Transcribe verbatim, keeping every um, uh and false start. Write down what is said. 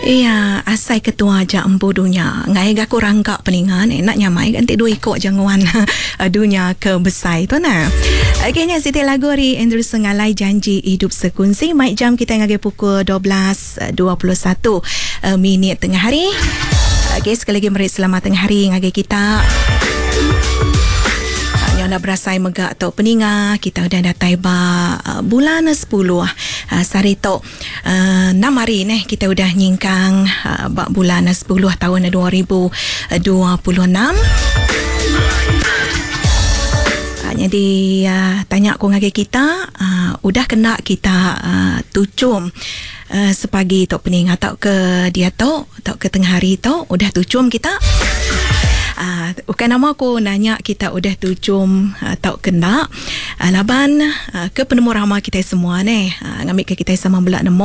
Iya, asai ketua aja empu dunia. Ngai ga kurang gak peningan, nak nyamai ganti dua ikut jangan dunia ke besai tu nah. Akhirnya Siti lagu ri Andrew Sengalai janji hidup sekunci. Mic jam kita ngagi pukul dua belas dua puluh satu minit tengah hari. Okey, sekali lagi mari selamat tengah hari ngagi kita. Yang dah berasai megak atau peninga, kita dah datai ba uh, bulan sepuluh uh, sari tu uh, enam hari ni kita udah nyingkang uh, ba bulan sepuluh tahun dua ribu dua puluh enam. Uh, jadi uh, tanya aku ngagi kita uh, udah kena kita uh, tucum uh, sepagi tu peninga atau ke dia tu atau ke tengah hari tu udah tucum kita. Uh, bukan nama aku nanya kita udah tucum atau uh, kena uh, laban uh, ke penemu rahma kita semua ni uh, ngambil ke kita sama belak nemu